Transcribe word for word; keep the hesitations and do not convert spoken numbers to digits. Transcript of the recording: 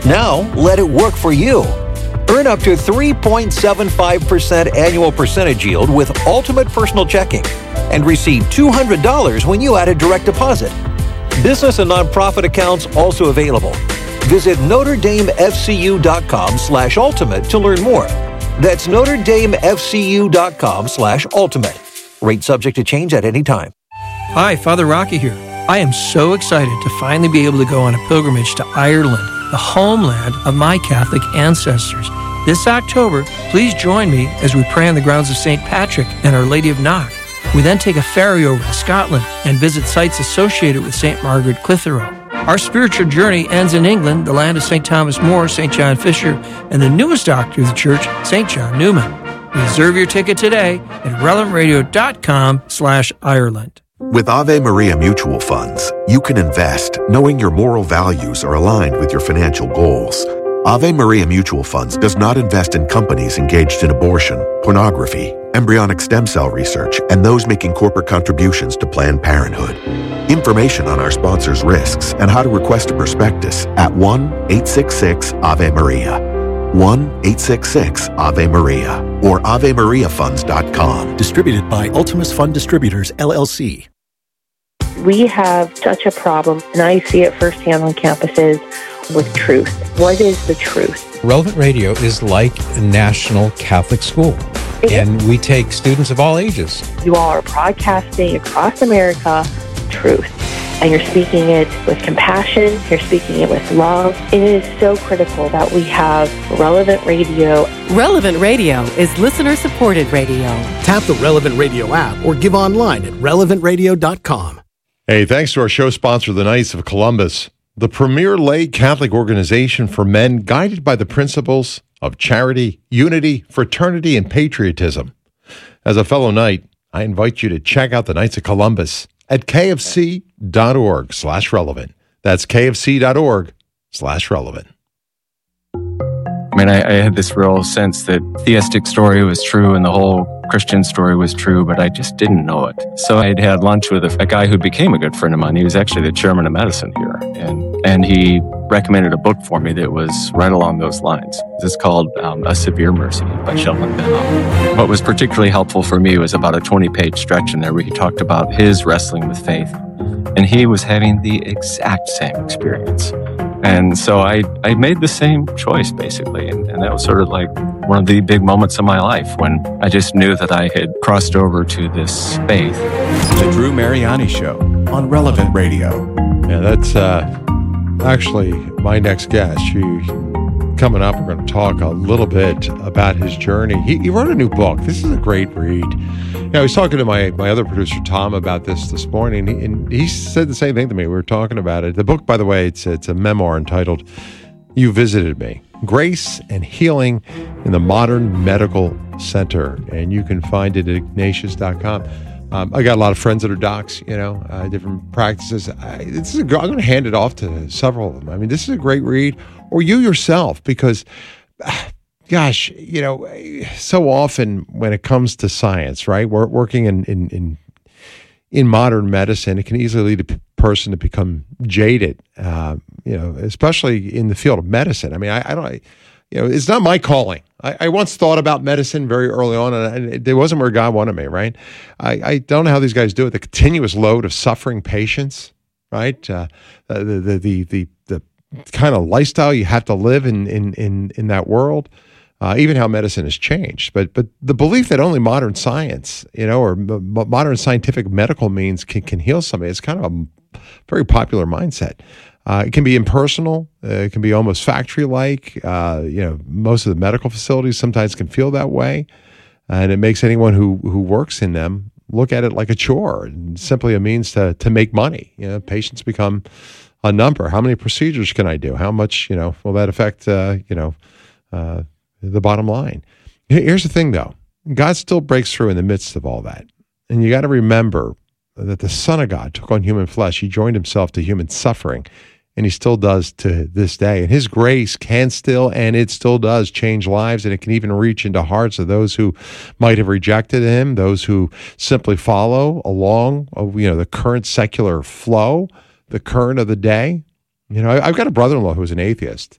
Now, let it work for you. Earn up to three point seven five percent annual percentage yield with Ultimate Personal Checking and receive two hundred dollars when you add a direct deposit. Business and nonprofit accounts also available. Visit NotreDameFCU.com slash ultimate to learn more. That's NotreDameFCU.com slash ultimate. Rate subject to change at any time. Hi, Father Rocky here. I am so excited to finally be able to go on a pilgrimage to Ireland, the homeland of my Catholic ancestors. This October, please join me as we pray on the grounds of Saint Patrick and Our Lady of Knock. We then take a ferry over to Scotland and visit sites associated with Saint Margaret Clitheroe. Our spiritual journey ends in England, the land of Saint Thomas More, Saint John Fisher, and the newest doctor of the church, Saint John Newman. Reserve your ticket today at relevantradio.com slash Ireland. With Ave Maria Mutual Funds, you can invest knowing your moral values are aligned with your financial goals. Ave Maria Mutual Funds does not invest in companies engaged in abortion, pornography, embryonic stem cell research, and those making corporate contributions to Planned Parenthood. Information on our sponsors' risks and how to request a prospectus at one eight six six Ave Maria. one eight six six Ave Maria or ave maria funds dot com. Distributed by Ultimus Fund Distributors, L L C. We have such a problem, and I see it firsthand on campuses with truth. What is the truth? Relevant Radio is like a national Catholic school, and we take students of all ages. You all are broadcasting across America truth, and you're speaking it with compassion, you're speaking it with love. It is so critical that we have Relevant Radio. Relevant Radio is listener-supported radio. Tap the Relevant Radio app or give online at relevant radio dot com. Hey, thanks to our show sponsor, the Knights of Columbus, the premier lay Catholic organization for men guided by the principles of charity, unity, fraternity, and patriotism. As a fellow Knight, I invite you to check out the Knights of Columbus at kfc.org slash relevant. That's kfc.org slash relevant. I mean, I, I had this real sense that theistic story was true and the whole Christian story was true, but I just didn't know it. So I'd had lunch with a, a guy who became a good friend of mine. He was actually the chairman of medicine here. And, and he recommended a book for me that was right along those lines. It's called um, A Severe Mercy by Sheldon Benham. What was particularly helpful for me was about a twenty-page stretch in there where he talked about his wrestling with faith. And he was having the exact same experience. And so I, I made the same choice, basically. And, and that was sort of like one of the big moments of my life when I just knew that I had crossed over to this faith. The Drew Mariani Show on Relevant Radio. Yeah, that's uh, actually my next guest. She, coming up, we're going to talk a little bit about his journey. He, he wrote a new book. This is a great read. You know, I was talking to my, my other producer, Tom, about this this morning, and he said the same thing to me. We were talking about it. The book, by the way, it's it's a memoir entitled You Visited Me, Grace and Healing in the Modern Medical Center, and you can find it at ignatius dot com. Um, I got a lot of friends that are docs, you know, uh, different practices. I, this is a, I'm going to hand it off to several of them. I mean, this is a great read, or you yourself, because... Uh, Gosh, you know, so often when it comes to science, right, we're working in, in, in, in modern medicine, it can easily lead a p- person to become jaded, uh, you know, especially in the field of medicine. I mean, I, I don't, I, you know, it's not my calling. I, I once thought about medicine very early on, and it, it wasn't where God wanted me, right? I, I don't know how these guys do it. The continuous load of suffering patients, right? Uh, the, the, the, the, the kind of lifestyle you have to live in, in, in, in that world. Uh, even how medicine has changed, but but the belief that only modern science, you know, or m- modern scientific medical means can, can heal somebody, it's kind of a very popular mindset. Uh, it can be impersonal. Uh, it can be almost factory-like. Uh, you know, most of the medical facilities sometimes can feel that way, and it makes anyone who who works in them look at it like a chore and simply a means to to make money. You know, patients become a number. How many procedures can I do? How much, you know, will that affect? Uh, you know. Uh, the bottom line. Here's the thing, though. God still breaks through in the midst of all that. And you got to remember that the Son of God took on human flesh. He joined himself to human suffering, and he still does to this day. And his grace can still, and it still does, change lives, and it can even reach into hearts of those who might have rejected him, those who simply follow along, you know, the current secular flow, the current of the day. You know, I've got a brother-in-law who's an atheist,